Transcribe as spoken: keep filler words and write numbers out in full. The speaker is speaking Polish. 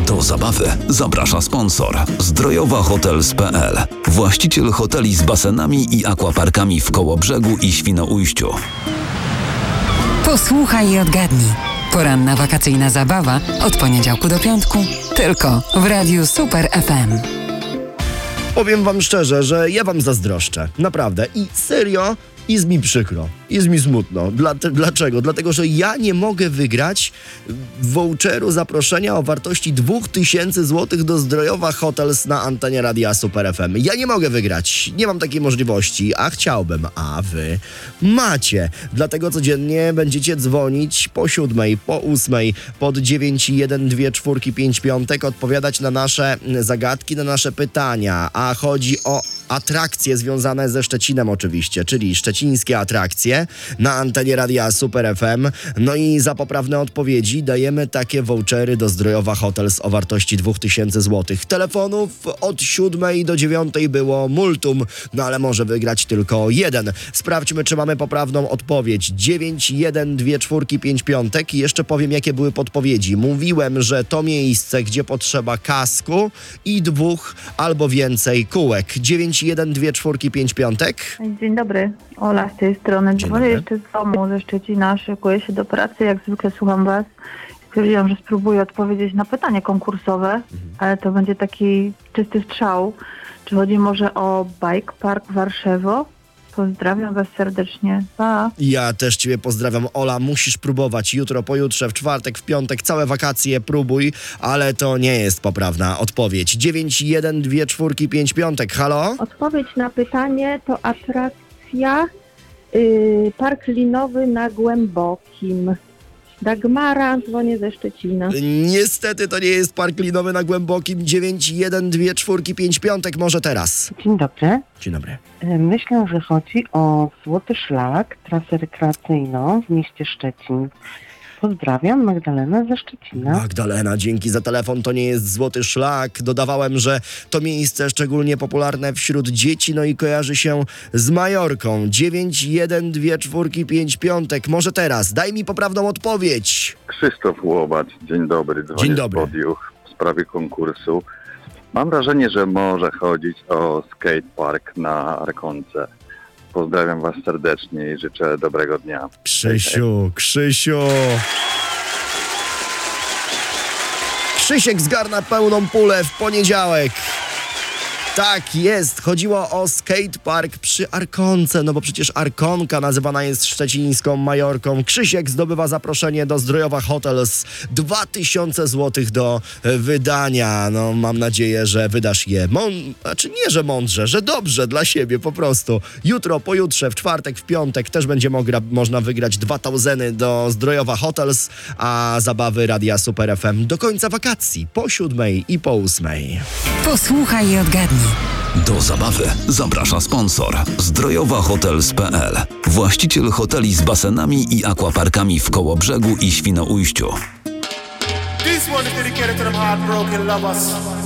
Do zabawy zaprasza sponsor zdrojowa hotels kropka pe el, właściciel hoteli z basenami i akwaparkami w Kołobrzegu i Świnoujściu. Posłuchaj i odgadnij. Poranna wakacyjna zabawa od poniedziałku do piątku tylko w Radiu Super F M. Powiem wam szczerze, że ja wam zazdroszczę. Naprawdę. I serio, jest mi przykro. Jest mi smutno. Dla, dlaczego? Dlatego, że ja nie mogę wygrać voucheru zaproszenia o wartości dwa tysiące złotych do Zdrojowa Hotels na antenie Radia Super F M. Ja nie mogę wygrać. Nie mam takiej możliwości, a chciałbym. A wy macie. Dlatego codziennie będziecie dzwonić po siódmej, po ósmej, pod dziewięć jeden dwa cztery pięć piątek, odpowiadać na nasze zagadki, na nasze pytania. A chodzi o atrakcje związane ze Szczecinem oczywiście, czyli szczecińskie atrakcje na antenie Radia Super F M. No i za poprawne odpowiedzi dajemy takie vouchery do Zdrojowa Hotels o wartości dwa tysiące złotych. Telefonów od siódmej do dziewiątej było multum, no ale może wygrać tylko jeden. Sprawdźmy, czy mamy poprawną odpowiedź. dziewięć jeden dwa cztery pięć piątek. I jeszcze powiem, jakie były podpowiedzi. Mówiłem, że to miejsce, gdzie potrzeba kasku i dwóch albo więcej kółek. dziewięć jeden dwa cztery pięć piątek. Dzień dobry, Ola z tej strony. Dzwonię jeszcze z domu, ze Szczecina, szykuję się do pracy, jak zwykle słucham was. Stwierdziłam, że spróbuję odpowiedzieć na pytanie konkursowe, mhm. ale to będzie taki czysty strzał. Czy chodzi może o Bike Park Warszewo? Pozdrawiam was serdecznie. Pa. Ja też ciebie pozdrawiam, Ola. Musisz próbować jutro, pojutrze, w czwartek, w piątek, całe wakacje próbuj, ale to nie jest poprawna odpowiedź. dziewięć jeden dwa cztery pięć piątek. Halo? Odpowiedź na pytanie to atrakcja yy, Park Linowy na Głębokim. Dagmara, dzwonię ze Szczecina. Niestety to nie jest Park Linowy na Głębokim. dziewięć jeden dwa cztery pięć piątek. Może teraz. Dzień dobry. Dzień dobry. Myślę, że chodzi o Złoty Szlak, trasę rekreacyjną w mieście Szczecin. Pozdrawiam, Magdalena ze Szczecina. Magdalena, dzięki za telefon. To nie jest Złoty Szlak. Dodawałem, że to miejsce szczególnie popularne wśród dzieci, no i kojarzy się z Majorką. dziewięć jeden dwa cztery pięć piątek. Może teraz. Daj mi poprawną odpowiedź. Krzysztof Łobacz, dzień dobry. Dzwonię Dzień dobry. z Podiuch w sprawie konkursu. Mam wrażenie, że może chodzić o skatepark na Arkonce. Pozdrawiam was serdecznie i życzę dobrego dnia. Krzysiu, Krzysiu. Krzysiek zgarna pełną pulę w poniedziałek. Tak jest, chodziło o skatepark przy Arkonce, no bo przecież Arkonka nazywana jest szczecińską Majorką. Krzysiek zdobywa zaproszenie do Zdrojowa Hotels. dwa tysiące złotych do wydania. No mam nadzieję, że wydasz je. Mą- znaczy nie, że mądrze, że dobrze dla siebie po prostu. Jutro, pojutrze, w czwartek, w piątek też będzie mogra, można wygrać dwa tauzyny do Zdrojowa Hotels, a zabawy Radia Super F M do końca wakacji, po siódmej i po ósmej. Posłuchaj i odgadnij. Do zabawy zaprasza sponsor zdrojowa hotels kropka pe el, właściciel hoteli z basenami i akwaparkami w Kołobrzegu i Świnoujściu. This one is dedicated to them heartbroken lovers.